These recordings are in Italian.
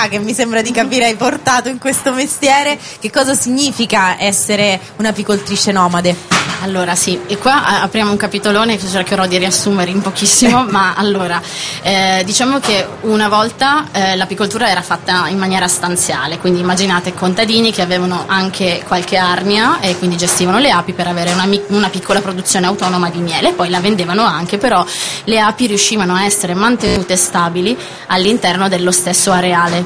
difficoltà che mi sembra di capire hai portato in questo mestiere. Che cosa significa essere un'apicoltrice nomade? Allora sì, e qua apriamo un capitolone che cercherò di riassumere in pochissimo, ma allora diciamo che una volta l'apicoltura era fatta in maniera stanziale, quindi immaginate contadini che avevano anche qualche arnia e quindi gestivano le api per avere una piccola produzione autonoma di miele, poi la vendevano anche, però le api riuscivano a essere mantenute stabili all'interno dello stesso areale.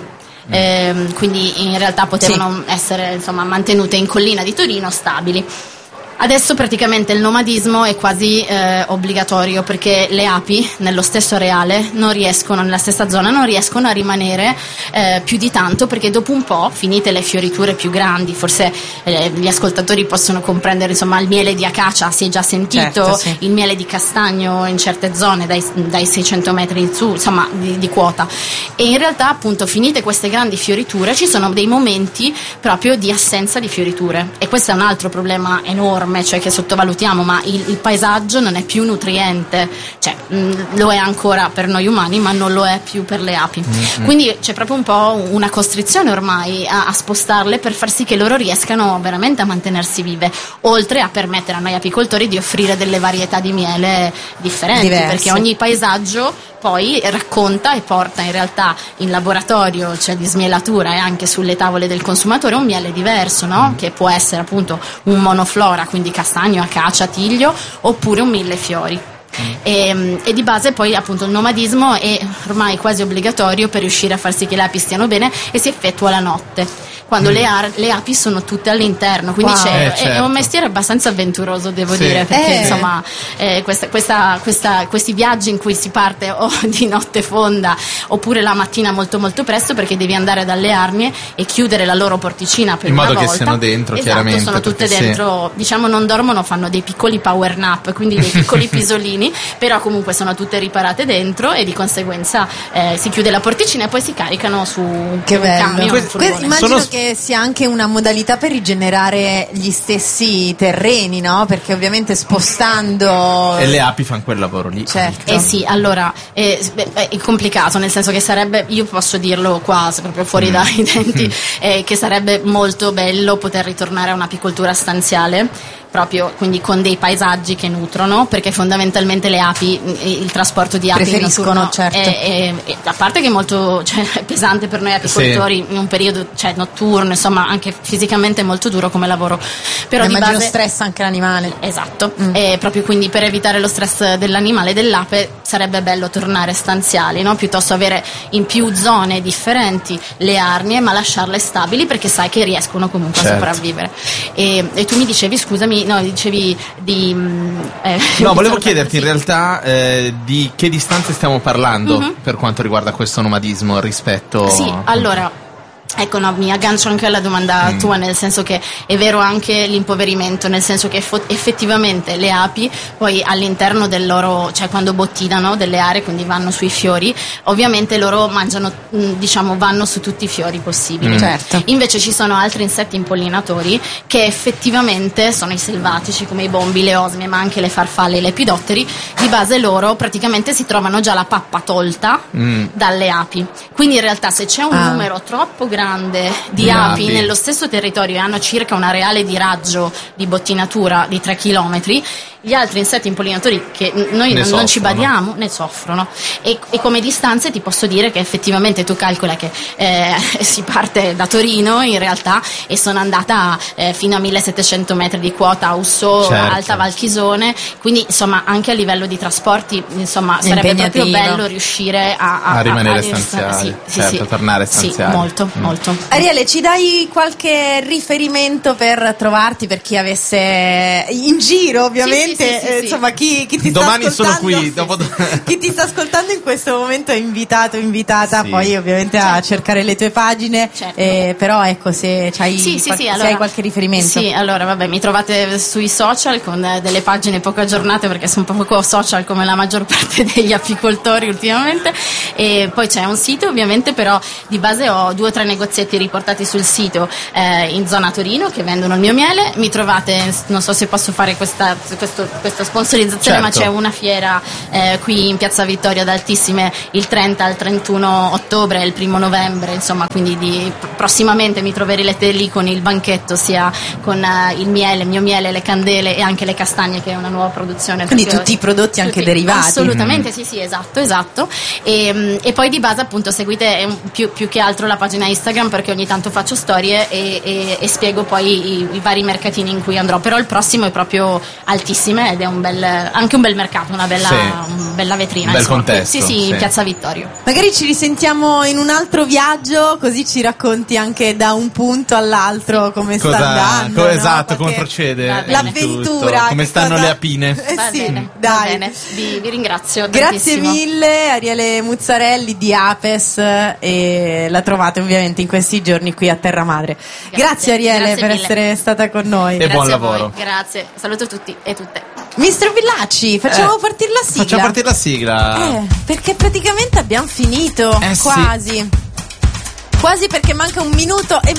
Quindi in realtà potevano essere mantenute in collina di Torino stabili. Adesso praticamente il nomadismo è quasi obbligatorio, perché le api nello stesso areale nella stessa zona non riescono a rimanere più di tanto, perché dopo un po', finite le fioriture più grandi, forse gli ascoltatori possono comprendere, il miele di acacia si è già sentito, il miele di castagno in certe zone dai 600 metri in su, di quota, e in realtà appunto finite queste grandi fioriture ci sono dei momenti proprio di assenza di fioriture, e questo è un altro problema enorme, cioè che sottovalutiamo, ma il paesaggio non è più nutriente, lo è ancora per noi umani, ma non lo è più per le api. Quindi c'è proprio un po' una costrizione ormai a spostarle per far sì che loro riescano veramente a mantenersi vive, oltre a permettere a noi apicoltori di offrire delle varietà di miele differenti, perché ogni paesaggio poi racconta e porta in realtà in laboratorio, di smielatura e anche sulle tavole del consumatore, un miele diverso, no? Che può essere appunto un monoflora, quindi castagno, acacia, tiglio, oppure un millefiori. E di base poi appunto il nomadismo è ormai quasi obbligatorio per riuscire a far sì che le api stiano bene, e si effettua la notte, quando le api sono tutte all'interno, quindi è un mestiere abbastanza avventuroso, devo dire, perché questi viaggi in cui si parte o di notte fonda oppure la mattina molto molto presto, perché devi andare dalle arnie e chiudere la loro porticina per una volta, in modo che siano dentro, chiaramente, sono tutte dentro, non dormono, fanno dei piccoli power nap, quindi dei piccoli pisolini, però comunque sono tutte riparate dentro, e di conseguenza si chiude la porticina e poi si caricano su un camion, un furgone. Immagino che sia anche una modalità per rigenerare gli stessi terreni, no? Perché ovviamente spostando... E le api fanno quel lavoro lì. Certo. Sì, allora è complicato, nel senso che sarebbe, io posso dirlo qua proprio fuori dai denti, che sarebbe molto bello poter ritornare a un'apicoltura stanziale, proprio quindi con dei paesaggi che nutrono, perché fondamentalmente le api, il trasporto di api preferiscono, è, a parte che è molto pesante per noi apicoltori in un periodo notturno, anche fisicamente molto duro come lavoro, però di base stress anche l'animale. Esatto. E proprio quindi per evitare lo stress dell'animale e dell'ape sarebbe bello tornare stanziali, no? Piuttosto avere in più zone differenti le arnie, ma lasciarle stabili, perché sai che riescono comunque a sopravvivere. E tu mi dicevi, scusami, dicevi di... no, volevo chiederti in realtà di che distanze stiamo parlando per quanto riguarda questo nomadismo rispetto... Sì, allora... Ecco, mi aggancio anche alla domanda tua, nel senso che è vero anche l'impoverimento, nel senso che effettivamente le api poi all'interno del loro, quando bottinano delle aree, quindi vanno sui fiori, ovviamente loro mangiano, vanno su tutti i fiori possibili. Certo. Invece ci sono altri insetti impollinatori che effettivamente sono i selvatici, come i bombi, le osmie, ma anche le farfalle e le epidotteri. Di base loro praticamente si trovano già la pappa tolta dalle api, quindi in realtà se c'è un numero troppo grande di api nello stesso territorio e hanno circa un areale di raggio di bottinatura di 3 chilometri, gli altri insetti impollinatori che noi non ci badiamo ne soffrono, e come distanze ti posso dire che effettivamente tu calcola che si parte da Torino in realtà, e sono andata fino a 1700 metri di quota a Ussò, Alta Valchisone, quindi anche a livello di trasporti sarebbe proprio bello riuscire a rimanere stanziali, a tornare stanziali. Molto. Ariele, ci dai qualche riferimento per trovarti, per chi avesse in giro, ovviamente? Chi ti domani sta ascoltando, sono qui chi ti sta ascoltando in questo momento è invitata poi ovviamente a cercare le tue pagine, però ecco, se hai qualche riferimento. Sì, allora mi trovate sui social con delle pagine poco aggiornate, perché sono poco social come la maggior parte degli apicoltori ultimamente, e poi c'è un sito ovviamente, però di base ho 2 o 3 negozietti riportati sul sito in zona Torino che vendono il mio miele. Mi trovate, non so se posso fare questo questa sponsorizzazione, certo. Ma c'è una fiera qui in Piazza Vittorio ad Altissime il 30 al 31 ottobre e il 1 novembre, insomma, quindi prossimamente mi troverete lì con il banchetto, sia con il mio miele, le candele e anche le castagne, che è una nuova produzione. Quindi tutti i prodotti anche derivati. Assolutamente, sì, esatto. E poi di base appunto seguite più che altro la pagina Instagram, perché ogni tanto faccio storie e spiego poi i vari mercatini in cui andrò, però il prossimo è proprio Altissime ed è anche un bel mercato, una bella vetrina, un bel contesto. Sì, in Piazza Vittorio. Magari ci risentiamo in un altro viaggio, così ci racconti anche da un punto all'altro come sta andando, esatto, come procede l'avventura, come stanno le apine. Va bene. Vi ringrazio grazie tantissimo. Mille Ariele Muzzarelli di Apes, e la trovate ovviamente in questi giorni qui a Terra Madre. Grazie Ariele per essere stata con noi e buon lavoro. Grazie, saluto tutti e tutte. Mister Villacci, facciamo partire la sigla. Facciamo partire la sigla. Perché praticamente abbiamo finito, quasi. Quasi, perché manca 1 minuto e